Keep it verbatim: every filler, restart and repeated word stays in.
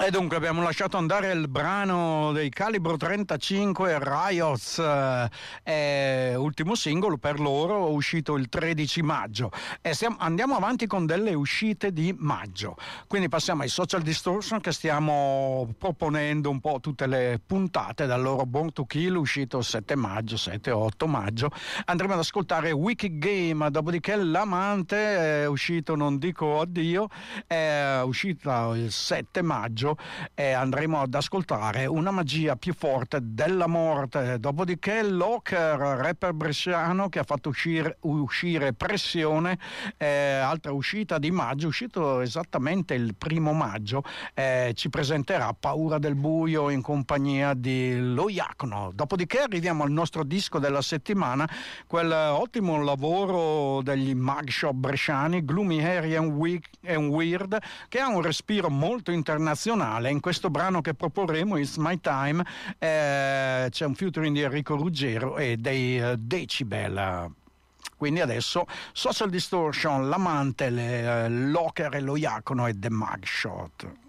E dunque abbiamo lasciato andare il brano dei Calibro trentacinque, Riots, eh, è ultimo singolo per loro, uscito il tredici maggio. E stiamo, andiamo avanti con delle uscite di maggio. Quindi passiamo ai Social Distortion, che stiamo proponendo un po' tutte le puntate dal loro Born to Kill, uscito il sette maggio, sette otto maggio. Andremo ad ascoltare Wicked Game, dopodiché L'Amante, è uscito Non Dico Addio, è uscita il sette maggio. E andremo ad ascoltare Una magia più forte della morte, dopodiché Locker, rapper bresciano che ha fatto uscire, uscire Pressione, eh, altra uscita di maggio, uscito esattamente il primo maggio, eh, ci presenterà Paura del buio in compagnia di Lo Iacno. Dopodiché arriviamo al nostro disco della settimana, quel ottimo lavoro degli Mugshot bresciani, Gloomy Hairy and, Weak and Weird, che ha un respiro molto internazionale. In questo brano che proporremo, It's My Time, eh, c'è un featuring di Enrico Ruggero e dei uh, Decibel. Quindi adesso Social Distortion, L'Amante, le, uh, Locker e Lo Iacno e The Mugshot.